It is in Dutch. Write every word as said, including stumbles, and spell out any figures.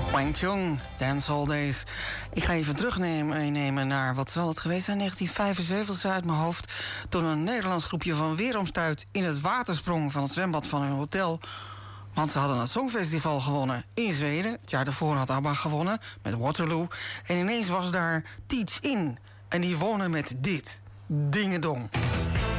Wang Chung, Dance All Days. Ik ga even terugnemen naar, wat zal het geweest zijn, negentien vijfenzeventig uit mijn hoofd. Toen een Nederlands groepje van Weeromstuit in het water sprong van het zwembad van hun hotel. Want ze hadden het Songfestival gewonnen in Zweden. Het jaar daarvoor had ABBA gewonnen met Waterloo. En ineens was daar Teach In. En die wonen met dit. Dingedong.